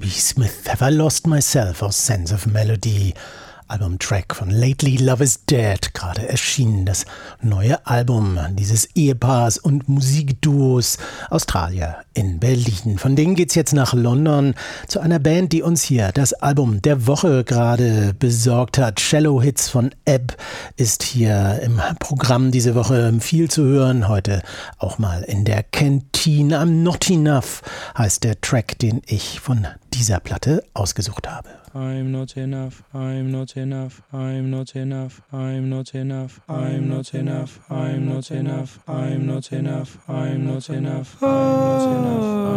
Toby Smith, Have I Lost Myself aus Sense of Melody. Albumtrack von Lately Love is Dead, gerade erschienen, das neue Album dieses Ehepaars und Musikduos Australier in Berlin. Von denen geht's jetzt nach London zu einer Band, die uns hier das Album der Woche gerade besorgt hat. Shallow Hits von Ebb ist hier im Programm diese Woche viel zu hören. Heute auch mal in der Kantine. I'm Not Enough heißt der Track, den ich von dieser Platte ausgesucht habe. I'm not enough, I'm not enough, I'm not enough, I'm not enough, I'm not enough, I'm not enough, I'm not enough, I'm not enough, I'm not enough.